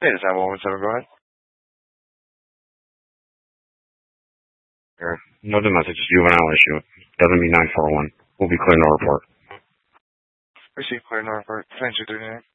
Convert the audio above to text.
Hey, it's 9117, go ahead. Here. No, the message. Juvenile issue. Doesn't mean 941. We'll be clear no report. Receive clear no report. Thanks for 39.